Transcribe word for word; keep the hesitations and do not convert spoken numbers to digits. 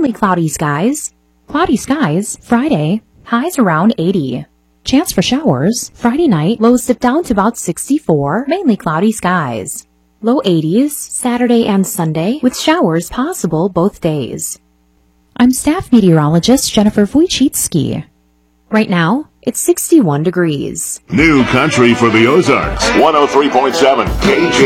Mainly cloudy skies. Cloudy skies, Friday, highs around eighty. Chance for showers, Friday night, lows dip down to about sixty-four, mainly cloudy skies. Low eighties, Saturday and Sunday, with showers possible both days. I'm staff meteorologist Jennifer Wojcicki. Right now, it's sixty-one degrees. New country for the Ozarks. one oh three point seven K J.